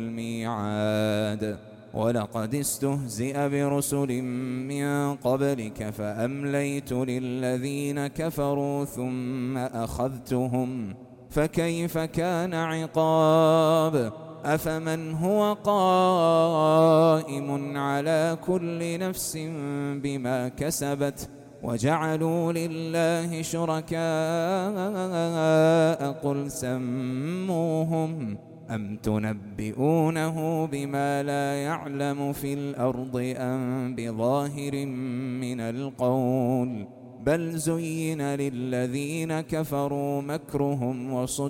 الميعاد ولقد استهزئ برسل من قبلك فأمليت للذين كفروا ثم أخذتهم فكيف كان عقاب أفمن هو قائم على كل نفس بما كسبت وجعلوا لله شركاء قل سموهم أم تنبئونه بما لا يعلم في الأرض أم بظاهر من القول بل زين للذين كفروا مكرهم